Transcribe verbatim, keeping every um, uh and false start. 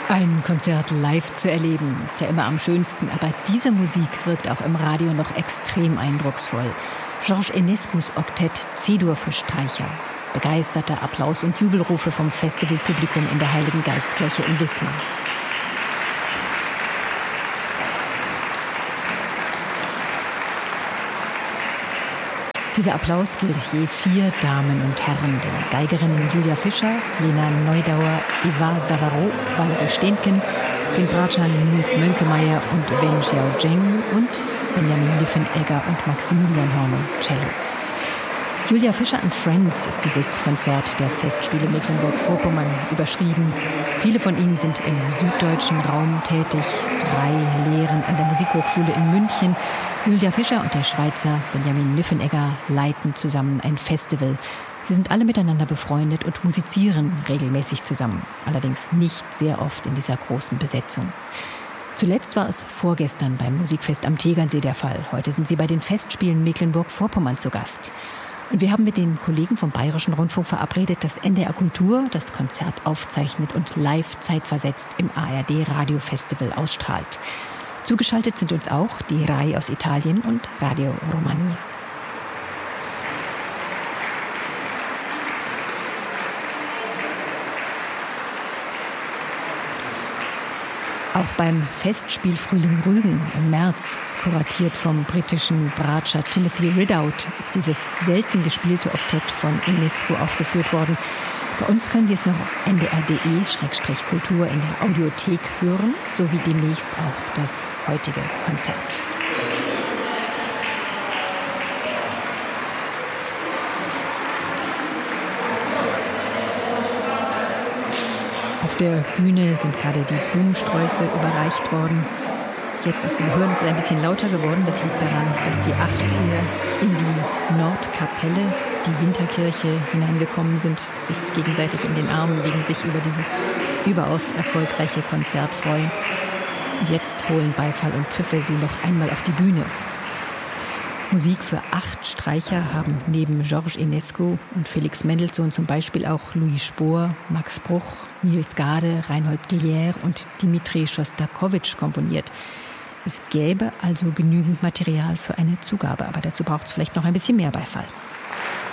Ein Konzert live zu erleben, ist ja immer am schönsten, aber diese Musik wirkt auch im Radio noch extrem eindrucksvoll. Georges Enescus Oktett C-Dur für Streicher. Begeisterter Applaus und Jubelrufe vom Festivalpublikum in der Heiligen Geistkirche in Wismar. Dieser Applaus gilt je vier Damen und Herren, den Geigerinnen Julia Fischer, Lena Neudauer, Eva Savaro, Valerie Steenken, den Bratschern Nils Mönkemeyer und Wen Xiaozheng und Benjamin Liffenegger und Maximilian Hornung, Cello. Julia Fischer and Friends ist dieses Konzert der Festspiele Mecklenburg-Vorpommern überschrieben. Viele von ihnen sind im süddeutschen Raum tätig. Drei lehren an der Musikhochschule in München. Julia Fischer und der Schweizer Benjamin Liffenegger leiten zusammen ein Festival. Sie sind alle miteinander befreundet und musizieren regelmäßig zusammen. Allerdings nicht sehr oft in dieser großen Besetzung. Zuletzt war es vorgestern beim Musikfest am Tegernsee der Fall. Heute sind sie bei den Festspielen Mecklenburg-Vorpommern zu Gast. Und wir haben mit den Kollegen vom Bayerischen Rundfunk verabredet, dass N D R Kultur das Konzert aufzeichnet und live zeitversetzt im A R D Radiofestival ausstrahlt. Zugeschaltet sind uns auch die R A I aus Italien und Radio Romania. Auch beim Festspiel Frühling Rügen im März, kuratiert vom britischen Bratscher Timothy Ridout, ist dieses selten gespielte Oktett von Enescu aufgeführt worden. Bei uns können Sie es noch auf n d r punkt d e Schrägstrich kultur in der Audiothek hören, sowie demnächst auch das heutige Konzert. Auf der Bühne sind gerade die Blumensträuße überreicht worden. Jetzt ist, Sie hören, es ist ein bisschen lauter geworden. Das liegt daran, dass die acht hier in die Nordkapelle, die Winterkirche, hineingekommen sind, sich gegenseitig in den Armen liegen, sich über dieses überaus erfolgreiche Konzert freuen. Und jetzt holen Beifall und Pfiffe sie noch einmal auf die Bühne. Musik für acht Streicher haben neben Georges Enescu und Felix Mendelssohn zum Beispiel auch Louis Spohr, Max Bruch, Niels Gade, Reinhold Glier und Dimitri Schostakowitsch komponiert. Es gäbe also genügend Material für eine Zugabe, aber dazu braucht es vielleicht noch ein bisschen mehr Beifall.